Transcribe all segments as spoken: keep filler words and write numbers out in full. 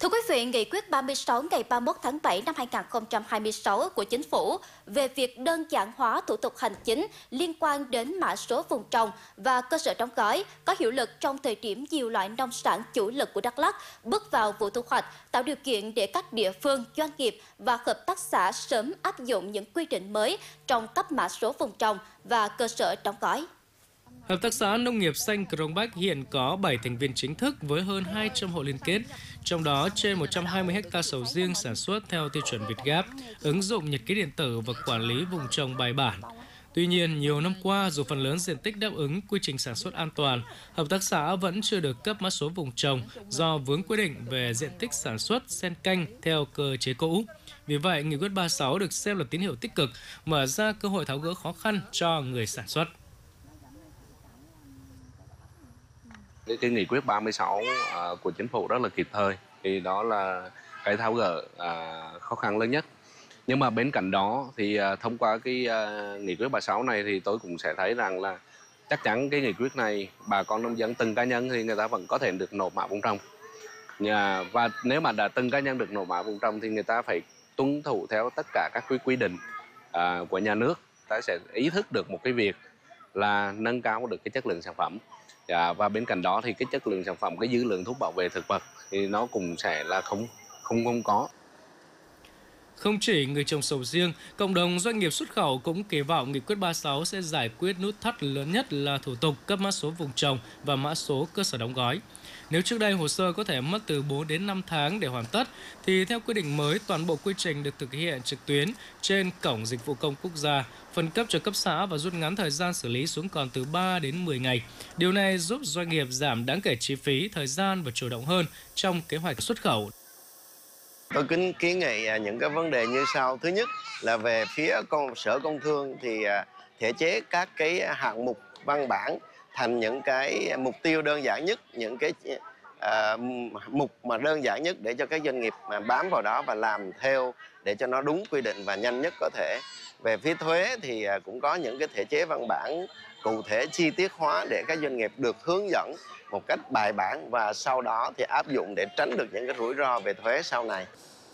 Thưa quý vị, Nghị quyết ba mươi sáu ngày ba mươi mốt tháng bảy năm hai nghìn không trăm hai mươi sáu của Chính phủ về việc đơn giản hóa thủ tục hành chính liên quan đến mã số vùng trồng và cơ sở đóng gói có hiệu lực trong thời điểm nhiều loại nông sản chủ lực của Đắk Lắk bước vào vụ thu hoạch, tạo điều kiện để các địa phương, doanh nghiệp và hợp tác xã sớm áp dụng những quy định mới trong cấp mã số vùng trồng và cơ sở đóng gói. Hợp tác xã Nông nghiệp xanh Crong Bách hiện có bảy thành viên chính thức với hơn hai trăm hộ liên kết, trong đó trên một trăm hai mươi ha sầu riêng sản xuất theo tiêu chuẩn Việt Gáp, ứng dụng nhật ký điện tử và quản lý vùng trồng bài bản. Tuy nhiên, nhiều năm qua, dù phần lớn diện tích đáp ứng quy trình sản xuất an toàn, hợp tác xã vẫn chưa được cấp mã số vùng trồng do vướng quy định về diện tích sản xuất xen canh theo cơ chế cũ. Vì vậy, Nghị quyết ba mươi sáu được xem là tín hiệu tích cực, mở ra cơ hội tháo gỡ khó khăn cho người sản xuất. Cái, cái nghị quyết ba mươi sáu uh, của Chính phủ rất là kịp thời, thì đó là cái tháo gỡ uh, khó khăn lớn nhất. Nhưng mà bên cạnh đó thì uh, thông qua cái uh, nghị quyết ba mươi sáu này thì tôi cũng sẽ thấy rằng là chắc chắn cái nghị quyết này bà con nông dân từng cá nhân thì người ta vẫn có thể được nộp mã vùng trồng. Nhà, và nếu mà đã từng cá nhân được nộp mã vùng trồng thì người ta phải tuân thủ theo tất cả các quy quy định uh, của nhà nước. Ta sẽ ý thức được một cái việc là nâng cao được cái chất lượng sản phẩm. Dạ, và bên cạnh đó thì cái chất lượng sản phẩm, cái dư lượng thuốc bảo vệ thực vật thì nó cũng sẽ là không không không có. Không chỉ người trồng sầu riêng, cộng đồng doanh nghiệp xuất khẩu cũng kỳ vọng Nghị quyết ba mươi sáu sẽ giải quyết nút thắt lớn nhất là thủ tục cấp mã số vùng trồng và mã số cơ sở đóng gói. Nếu trước đây hồ sơ có thể mất từ bốn đến năm tháng để hoàn tất, thì theo quy định mới, toàn bộ quy trình được thực hiện trực tuyến trên Cổng Dịch vụ Công Quốc gia, phân cấp cho cấp xã và rút ngắn thời gian xử lý xuống còn từ ba đến mười ngày. Điều này giúp doanh nghiệp giảm đáng kể chi phí, thời gian và chủ động hơn trong kế hoạch xuất khẩu. Tôi kính kiến nghị những cái vấn đề như sau. Thứ nhất là về phía công, Sở Công Thương thì thể chế các cái hạng mục văn bản thành những cái mục tiêu đơn giản nhất, những cái uh, mục mà đơn giản nhất để cho các doanh nghiệp mà bám vào đó và làm theo để cho nó đúng quy định và nhanh nhất có thể. Về phía thuế thì cũng có những cái thể chế văn bản cụ thể chi tiết hóa để các doanh nghiệp được hướng dẫn một cách bài bản và sau đó thì áp dụng để tránh được những cái rủi ro về thuế sau này.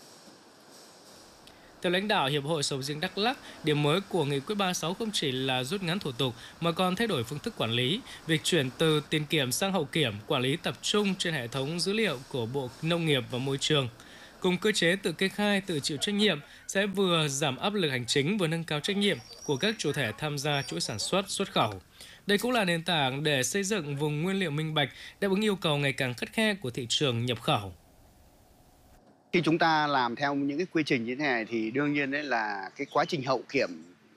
Theo lãnh đạo Hiệp hội Sầu riêng Đắk Lắk, điểm mới của Nghị quyết ba mươi sáu không chỉ là rút ngắn thủ tục mà còn thay đổi phương thức quản lý. Việc chuyển từ tiền kiểm sang hậu kiểm, quản lý tập trung trên hệ thống dữ liệu của Bộ Nông nghiệp và Môi trường, cùng cơ chế tự kê khai, tự chịu trách nhiệm sẽ vừa giảm áp lực hành chính, vừa nâng cao trách nhiệm của các chủ thể tham gia chuỗi sản xuất, xuất khẩu. Đây cũng là nền tảng để xây dựng vùng nguyên liệu minh bạch, đáp ứng yêu cầu ngày càng khắt khe của thị trường nhập khẩu. Khi chúng ta làm theo những cái quy trình như thế này thì đương nhiên đấy là cái quá trình hậu kiểm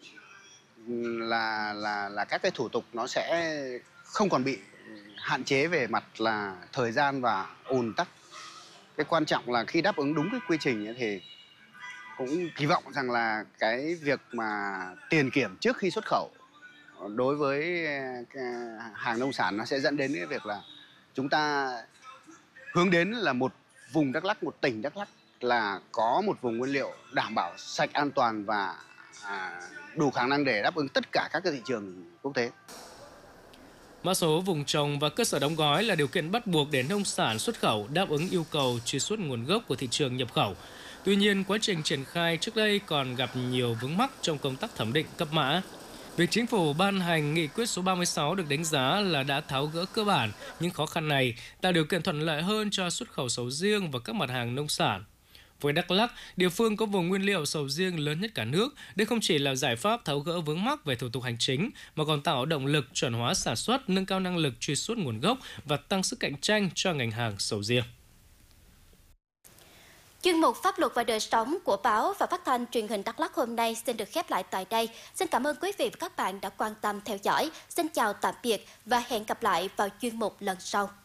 là là là các cái thủ tục nó sẽ không còn bị hạn chế về mặt là thời gian và ùn tắc. Cái quan trọng là khi đáp ứng đúng cái quy trình ấy thì cũng kỳ vọng rằng là cái việc mà tiền kiểm trước khi xuất khẩu đối với hàng nông sản nó sẽ dẫn đến cái việc là chúng ta hướng đến là một vùng Đắk Lắk, một tỉnh Đắk Lắk là có một vùng nguyên liệu đảm bảo sạch, an toàn và à, đủ khả năng để đáp ứng tất cả các cái thị trường quốc tế. Mã số vùng trồng và cơ sở đóng gói là điều kiện bắt buộc để nông sản xuất khẩu đáp ứng yêu cầu truy xuất nguồn gốc của thị trường nhập khẩu. Tuy nhiên, quá trình triển khai trước đây còn gặp nhiều vướng mắc trong công tác thẩm định cấp mã. Việc Chính phủ ban hành Nghị quyết số ba mươi sáu được đánh giá là đã tháo gỡ cơ bản những khó khăn này, tạo điều kiện thuận lợi hơn cho xuất khẩu sầu riêng và các mặt hàng nông sản. Với Đắk Lắk, địa phương có vùng nguyên liệu sầu riêng lớn nhất cả nước, đây không chỉ là giải pháp tháo gỡ vướng mắc về thủ tục hành chính, mà còn tạo động lực chuẩn hóa sản xuất, nâng cao năng lực truy xuất nguồn gốc và tăng sức cạnh tranh cho ngành hàng sầu riêng. Chuyên mục Pháp luật và đời sống của báo và phát thanh truyền hình Đắk Lắk hôm nay xin được khép lại tại đây. Xin cảm ơn quý vị và các bạn đã quan tâm theo dõi. Xin chào tạm biệt và hẹn gặp lại vào chuyên mục lần sau.